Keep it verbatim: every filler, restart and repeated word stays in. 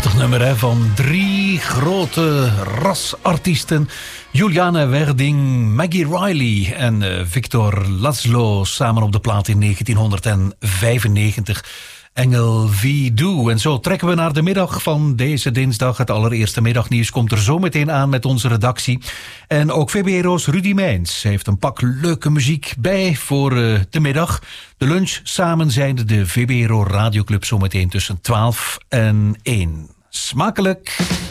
Prachtig nummer hè, van drie grote rasartiesten. Juliane Werding, Maggie Riley en uh, Victor Laszlo samen op de plaat in negentien vijfennegentig. Engel V-Do. En zo trekken we naar de middag van deze dinsdag. Het allereerste middagnieuws komt er zo meteen aan met onze redactie. En ook V B Ro's Rudy Meijns heeft een pak leuke muziek bij voor uh, de middag. De lunch samen zijn de V B R O Radioclub zometeen tussen twaalf en één. Smakelijk!